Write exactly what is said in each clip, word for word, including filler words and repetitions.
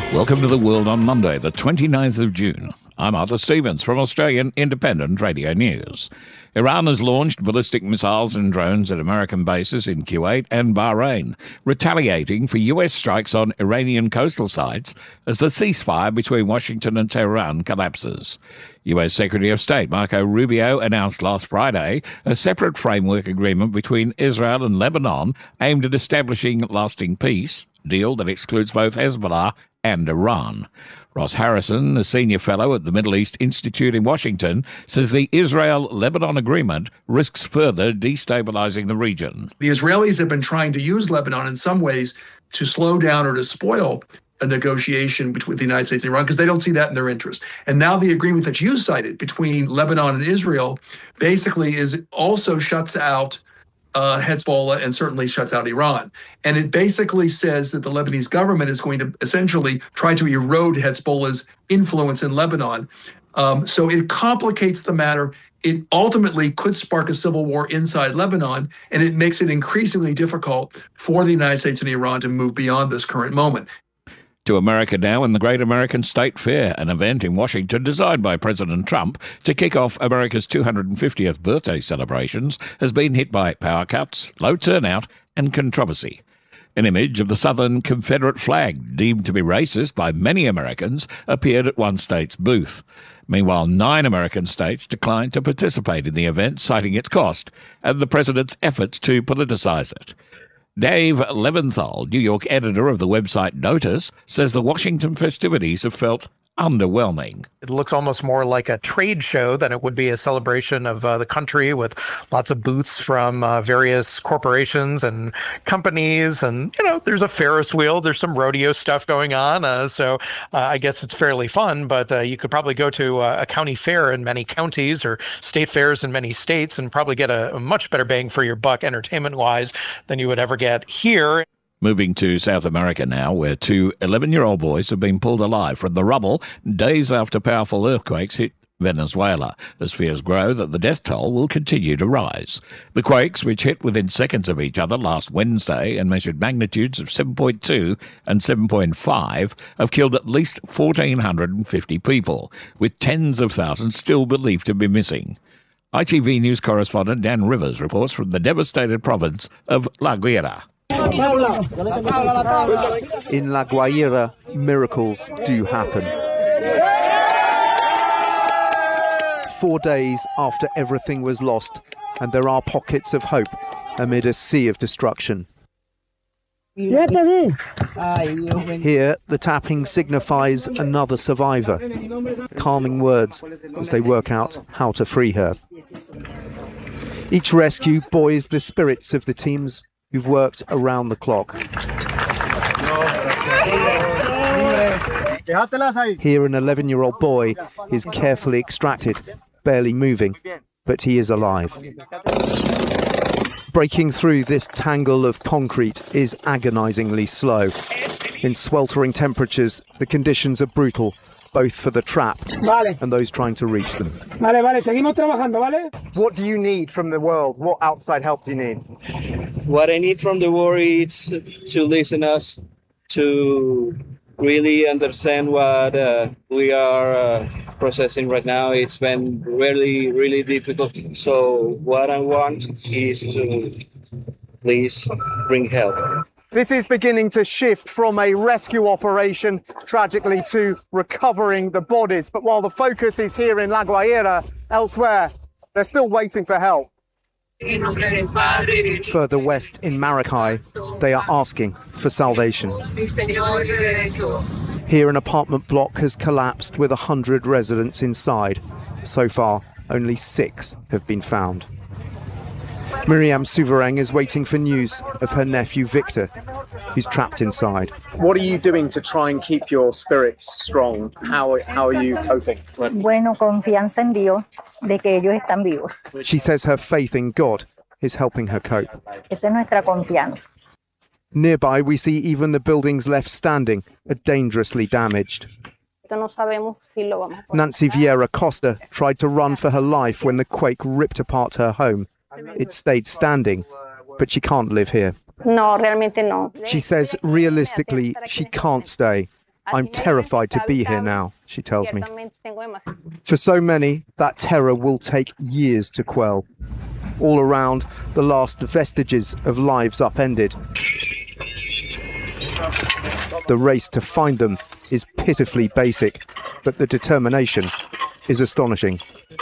Welcome to The World on Monday, the twenty-ninth of June. I'm Arthur Stevens from Australian Independent Radio News. Iran has launched ballistic missiles and drones at American bases in Kuwait and Bahrain, retaliating for U S strikes on Iranian coastal sites as the ceasefire between Washington and Tehran collapses. U S Secretary of State Marco Rubio announced last Friday a separate framework agreement between Israel and Lebanon aimed at establishing lasting peace, deal that excludes both Hezbollah and Iran. Ross Harrison, a senior fellow at the Middle East Institute in Washington, says the Israel-Lebanon agreement risks further destabilizing the region. The Israelis have been trying to use Lebanon in some ways to slow down or to spoil a negotiation between the United States and Iran because they don't see that in their interest. And now the agreement that you cited between Lebanon and Israel basically is also shuts out Uh, Hezbollah and certainly shuts out Iran. And it basically says that the Lebanese government is going to essentially try to erode Hezbollah's influence in Lebanon. Um, so it complicates the matter. It ultimately could spark a civil war inside Lebanon, and it makes it increasingly difficult for the United States and Iran to move beyond this current moment. To America now, in the Great American State Fair, an event in Washington designed by President Trump to kick off America's two hundred fiftieth birthday celebrations, has been hit by power cuts, low turnout and controversy. An image of the Southern Confederate flag, deemed to be racist by many Americans, appeared at one state's booth. Meanwhile, nine American states declined to participate in the event, citing its cost and the president's efforts to politicize it. Dave Leventhal, New York editor of the website Notice, says the Washington festivities have felt underwhelming. It looks almost more like a trade show than it would be a celebration of uh, the country, with lots of booths from uh, various corporations and companies. And, you know, there's a Ferris wheel, there's some rodeo stuff going on. Uh, so uh, I guess it's fairly fun, but uh, you could probably go to uh, a county fair in many counties or state fairs in many states and probably get a, a much better bang for your buck entertainment-wise than you would ever get here. Moving to South America now, where two eleven-year-old boys have been pulled alive from the rubble days after powerful earthquakes hit Venezuela, as fears grow that the death toll will continue to rise. The quakes, which hit within seconds of each other last Wednesday and measured magnitudes of seven point two and seven point five, have killed at least one thousand four hundred fifty people, with tens of thousands still believed to be missing. I T V News correspondent Dan Rivers reports from the devastated province of La Guaira. In La Guaira, miracles do happen. Four days after everything was lost, and there are pockets of hope amid a sea of destruction. Here, the tapping signifies another survivor, calming words as they work out how to free her. Each rescue buoys the spirits of the teams who've worked around the clock. Here, an eleven-year-old boy is carefully extracted, barely moving, but he is alive. Breaking through this tangle of concrete is agonizingly slow. In sweltering temperatures, the conditions are brutal, both for the trapped and those trying to reach them. What do you need from the world? What outside help do you need? What I need from the world is to listen us, to really understand what uh, we are uh, processing right now. It's been really, really difficult. So what I want is to please bring help. This is beginning to shift from a rescue operation, tragically, to recovering the bodies. But while the focus is here in La Guaira, elsewhere, they're still waiting for help. Further west in Maracay, they are asking for salvation. Here, an apartment block has collapsed with one hundred residents inside. So far, only six have been found. Miriam Souvereng is waiting for news of her nephew Victor, who's trapped inside. What are you doing to try and keep your spirits strong? How, how are you coping? Bueno, confianza en Dios de que ellos están vivos. She says her faith in God is helping her cope. Esa es nuestra confianza. Nearby, we see even the buildings left standing are dangerously damaged. Nancy Vieira Costa tried to run for her life when the quake ripped apart her home. It stayed standing, but she can't live here. No, realmente no. She says realistically she can't stay. I'm terrified to be here now, she tells me. For so many, that terror will take years to quell. All around, the last vestiges of lives upended. The race to find them is pitifully basic, but the determination is astonishing.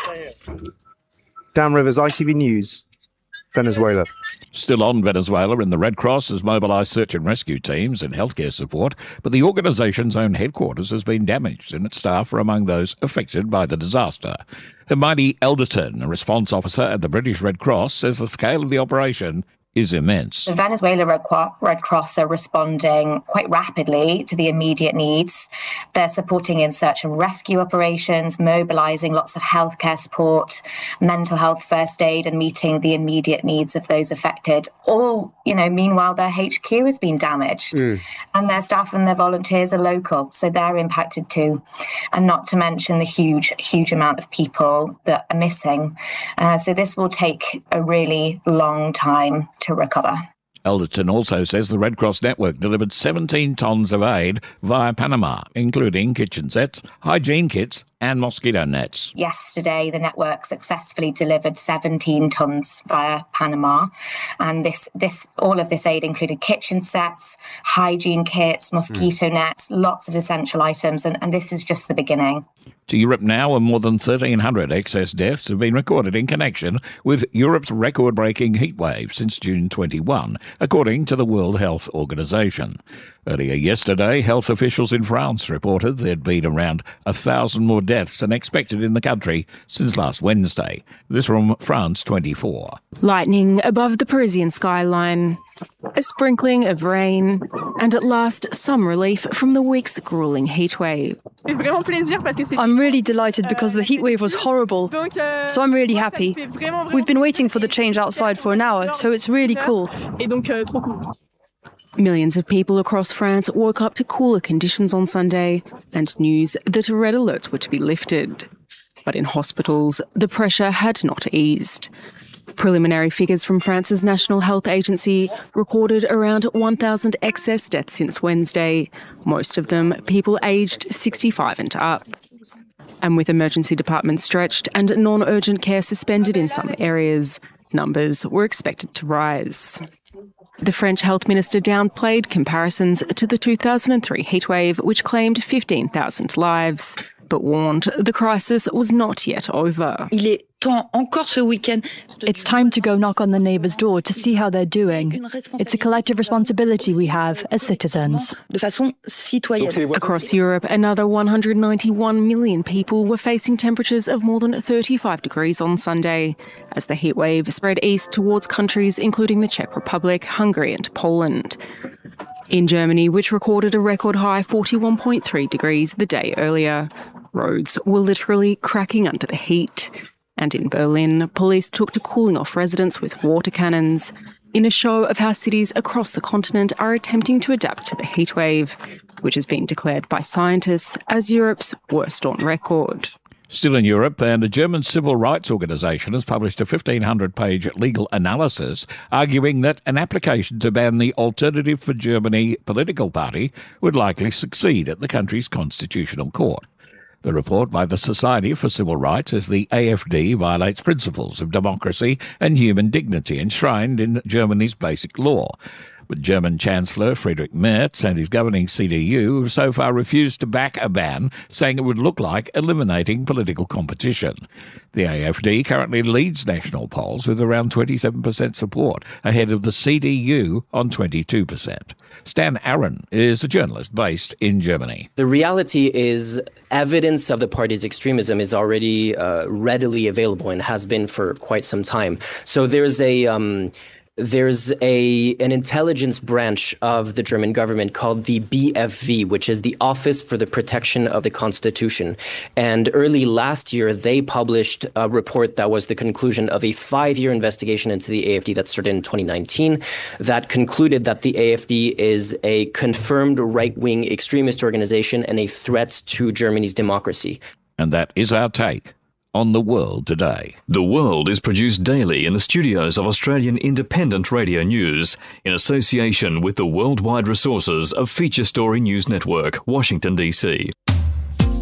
Dan Rivers, I T V News, Venezuela. Still on Venezuela, and the Red Cross has mobilised search and rescue teams and healthcare support, but the organisation's own headquarters has been damaged and its staff are among those affected by the disaster. Hermione Elderton, a response officer at the British Red Cross, says the scale of the operation is immense. The Venezuela Red, Qu- Red Cross are responding quite rapidly to the immediate needs. They're supporting in search and rescue operations, mobilising lots of healthcare support, mental health first aid, and meeting the immediate needs of those affected. All, you know, meanwhile, their H Q has been damaged mm. and their staff and their volunteers are local, so they're impacted too. And not to mention the huge, huge amount of people that are missing. Uh, so this will take a really long time to recover. Elderton also says the Red Cross network delivered seventeen tonnes of aid via Panama, including kitchen sets, hygiene kits and mosquito nets. Yesterday, the network successfully delivered seventeen tonnes via Panama. And this, this, all of this aid included kitchen sets, hygiene kits, mosquito mm. nets, lots of essential items. And, and this is just the beginning. To Europe now, and more than thirteen hundred excess deaths have been recorded in connection with Europe's record-breaking heatwave since June twenty-first, according to the World Health Organization. Earlier yesterday, health officials in France reported there'd been around a thousand more deaths than expected in the country since last Wednesday. This from France twenty-four. Lightning above the Parisian skyline, a sprinkling of rain, and at last some relief from the week's gruelling heatwave. I'm really delighted because the heatwave was horrible, so I'm really happy. We've been waiting for the change outside for an hour, so it's really cool. Millions of people across France woke up to cooler conditions on Sunday and news that red alerts were to be lifted. But in hospitals, the pressure had not eased. Preliminary figures from France's National Health Agency recorded around one thousand excess deaths since Wednesday, most of them people aged sixty-five and up. And with emergency departments stretched and non-urgent care suspended in some areas, numbers were expected to rise. The French health minister downplayed comparisons to the two thousand three heatwave, which claimed fifteen thousand lives, but warned the crisis was not yet over. It's time to go knock on the neighbour's door to see how they're doing. It's a collective responsibility we have as citizens. Across Europe, another one hundred ninety-one million people were facing temperatures of more than thirty-five degrees on Sunday, as the heatwave spread east towards countries including the Czech Republic, Hungary and Poland. In Germany, which recorded a record high forty-one point three degrees the day earlier, roads were literally cracking under the heat. And in Berlin, police took to cooling off residents with water cannons in a show of how cities across the continent are attempting to adapt to the heatwave, which has been declared by scientists as Europe's worst on record. Still in Europe, and a German civil rights organisation has published a fifteen hundred page legal analysis arguing that an application to ban the Alternative for Germany political party would likely succeed at the country's constitutional court. The report by the Society for Civil Rights says the A F D violates principles of democracy and human dignity enshrined in Germany's basic law. But German Chancellor Friedrich Merz and his governing C D U have so far refused to back a ban, saying it would look like eliminating political competition. The A F D currently leads national polls with around twenty-seven percent support, ahead of the C D U on twenty-two percent. Stan Aaron is a journalist based in Germany. The reality is evidence of the party's extremism is already uh, readily available and has been for quite some time. So there's a... Um, There's a an intelligence branch of the German government called the B F V, which is the Office for the Protection of the Constitution. And early last year, they published a report that was the conclusion of a five-year investigation into the A F D that started in twenty nineteen that concluded that the A F D is a confirmed right-wing extremist organization and a threat to Germany's democracy. And that is our take on The World today. The World is produced daily in the studios of Australian Independent Radio News in association with the worldwide resources of Feature Story News Network, Washington, D C.